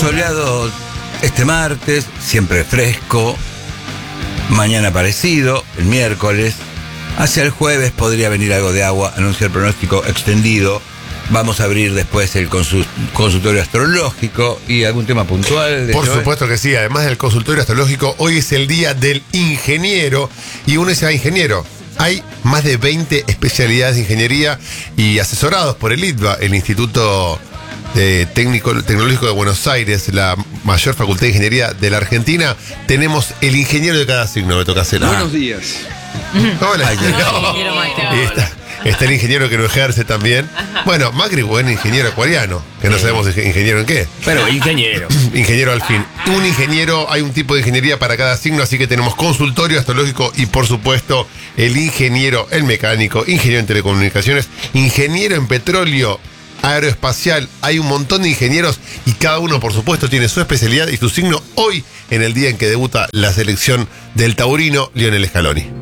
Soleado este martes, siempre fresco. Mañana parecido, el miércoles. Hacia el jueves podría venir algo de agua, anuncia el pronóstico extendido. Vamos a abrir después el consultorio astrológico y algún tema puntual. Por supuesto que sí, además del consultorio astrológico, hoy es el día del ingeniero y uno se ingeniero. Hay más de 20 especialidades de ingeniería y asesorados por el ITBA, el Instituto Tecnológico de Buenos Aires, la mayor facultad de ingeniería de la Argentina. Tenemos el ingeniero de cada signo, Beto Casella. Buenos días. Hola, Está el ingeniero que no ejerce también. Ajá. Bueno, Macri, buen ingeniero acuariano, que no sabemos ingeniero en qué. Pero ingeniero. Ingeniero al fin. Un ingeniero, hay un tipo de ingeniería para cada signo, así que tenemos consultorio astrológico y por supuesto el ingeniero, el mecánico, ingeniero en telecomunicaciones, ingeniero en petróleo, aeroespacial. Hay un montón de ingenieros y cada uno por supuesto tiene su especialidad y su signo hoy en el día en que debuta la selección del taurino Lionel Scaloni.